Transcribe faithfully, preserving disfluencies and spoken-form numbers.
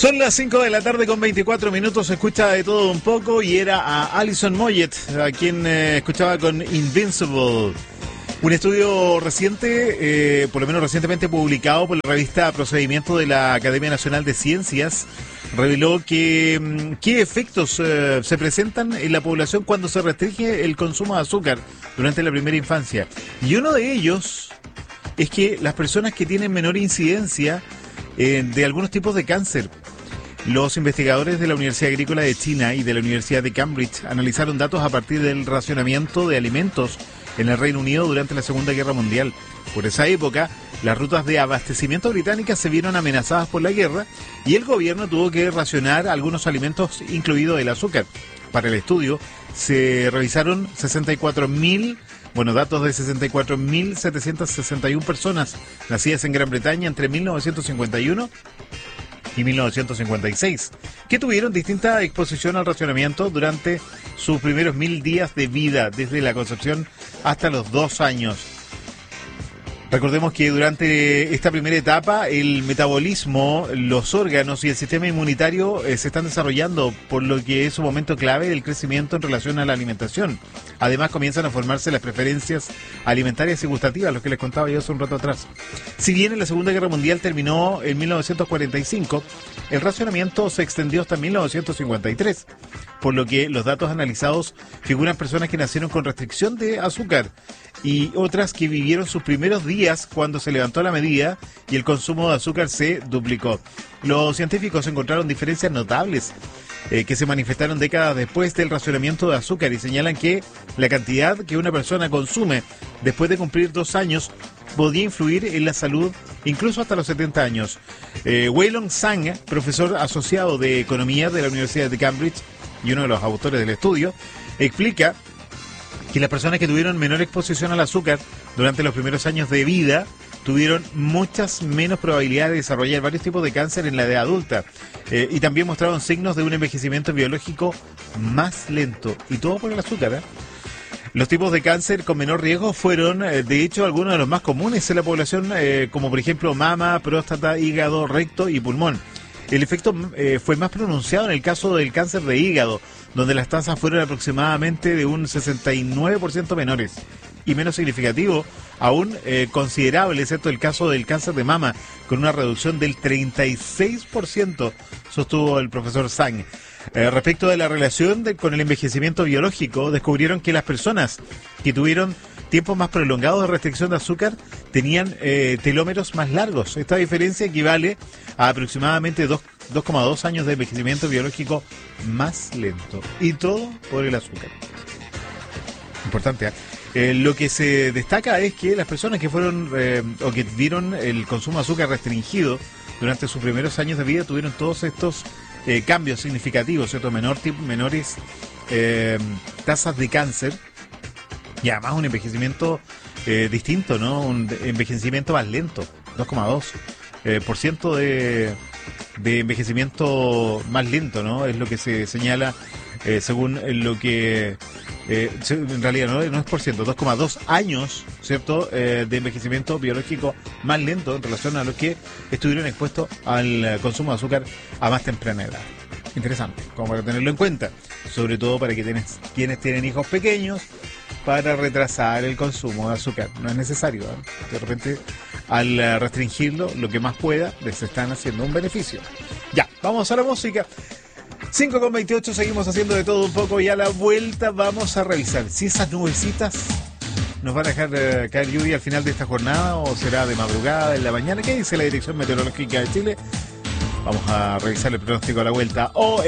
Son las cinco de la tarde con veinticuatro minutos, se escucha de todo un poco y era a Alison Moyet, a quien eh, escuchaba con Invincible. Un estudio reciente, eh, por lo menos recientemente publicado por la revista Procedimiento de la Academia Nacional de Ciencias, reveló que qué efectos eh, se presentan en la población cuando se restringe el consumo de azúcar durante la primera infancia. Y uno de ellos es que las personas que tienen menor incidencia eh, de algunos tipos de cáncer. Los investigadores de la Universidad Agrícola de China y de la Universidad de Cambridge analizaron datos a partir del racionamiento de alimentos en el Reino Unido durante la Segunda Guerra Mundial. Por esa época, las rutas de abastecimiento británicas se vieron amenazadas por la guerra y el gobierno tuvo que racionar algunos alimentos, incluido el azúcar. Para el estudio se revisaron sesenta y cuatro mil, bueno, datos de sesenta y cuatro mil setecientas sesenta y una personas nacidas en Gran Bretaña entre mil novecientos cincuenta y uno y mil novecientos cincuenta y seis, que tuvieron distinta exposición al racionamiento durante sus primeros mil días de vida, desde la concepción hasta los dos años. Recordemos que durante esta primera etapa el metabolismo, los órganos y el sistema inmunitario eh, se están desarrollando, por lo que es un momento clave del crecimiento en relación a la alimentación. Además comienzan a formarse las preferencias alimentarias y gustativas, lo que les contaba yo hace un rato atrás. Si bien en la Segunda Guerra Mundial terminó en mil novecientos cuarenta y cinco, el racionamiento se extendió hasta mil novecientos cincuenta y tres, por lo que los datos analizados figuran personas que nacieron con restricción de azúcar y otras que vivieron sus primeros días cuando se levantó la medida y el consumo de azúcar se duplicó. Los científicos encontraron diferencias notables eh, que se manifestaron décadas después del racionamiento de azúcar y señalan que la cantidad que una persona consume después de cumplir dos años podía influir en la salud incluso hasta los setenta años. Eh, Weilong Zhang, profesor asociado de Economía de la Universidad de Cambridge y uno de los autores del estudio, explica que las personas que tuvieron menor exposición al azúcar durante los primeros años de vida tuvieron muchas menos probabilidades de desarrollar varios tipos de cáncer en la edad adulta eh, y también mostraron signos de un envejecimiento biológico más lento, y todo por el azúcar, ¿eh? Los tipos de cáncer con menor riesgo fueron, eh, de hecho, algunos de los más comunes en la población, eh, como por ejemplo mama, próstata, hígado, recto y pulmón. El efecto eh, fue más pronunciado en el caso del cáncer de hígado, donde las tasas fueron aproximadamente de un sesenta y nueve por ciento menores, y menos significativo, aún eh, considerable, excepto el caso del cáncer de mama, con una reducción del treinta y seis por ciento, sostuvo el profesor Zhang. Eh, respecto de la relación de, con el envejecimiento biológico, descubrieron que las personas que tuvieron tiempos más prolongados de restricción de azúcar tenían eh, telómeros más largos. Esta diferencia equivale a aproximadamente dos coma dos años de envejecimiento biológico más lento. Y todo por el azúcar. Importante, ¿eh? Eh, lo que se destaca es que las personas que fueron eh, o que vieron el consumo de azúcar restringido durante sus primeros años de vida tuvieron todos estos eh, cambios significativos, ¿cierto? Menor, menores eh, tasas de cáncer y además un envejecimiento eh, distinto, ¿no? Un envejecimiento más lento, dos coma dos por ciento de, de envejecimiento más lento, ¿no? Es lo que se señala eh, según lo que... Eh, en realidad no, no es por ciento, dos coma dos años, ¿cierto? Eh, de envejecimiento biológico más lento en relación a los que estuvieron expuestos al consumo de azúcar a más temprana edad. Interesante, como para tenerlo en cuenta, sobre todo para que tienes, quienes tienen hijos pequeños, para retrasar el consumo de azúcar. No es necesario, ¿eh? De repente, al restringirlo lo que más pueda, les están haciendo un beneficio. Ya, vamos a la música. cinco con veintiocho, seguimos haciendo de todo un poco y a la vuelta vamos a revisar si esas nubecitas nos van a dejar eh, caer lluvia al final de esta jornada o será de madrugada, en la mañana. ¿Qué dice la Dirección Meteorológica de Chile? Vamos a revisar el pronóstico a la vuelta. Oh,